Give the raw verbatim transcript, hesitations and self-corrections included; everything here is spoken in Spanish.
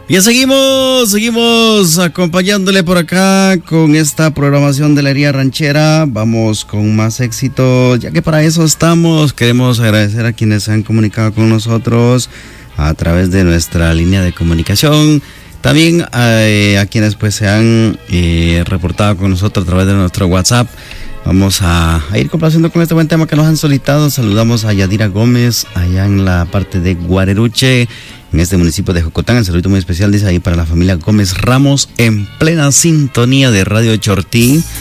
Bien, seguimos, seguimos acompañándole por acá con esta programación de la herida ranchera. Vamos con más éxito, ya que para eso estamos. Queremos agradecer a quienes se han comunicado con nosotros a través de nuestra línea de comunicación. También a, a quienes pues se han eh, reportado con nosotros a través de nuestro WhatsApp. Vamos a, a ir complaciendo con este buen tema que nos han solicitado. Saludamos a Yadira Gómez, allá en la parte de Guareruche, en este municipio de Jocotán. El saludito muy especial dice ahí para la familia Gómez Ramos, en plena sintonía de Radio Chortí.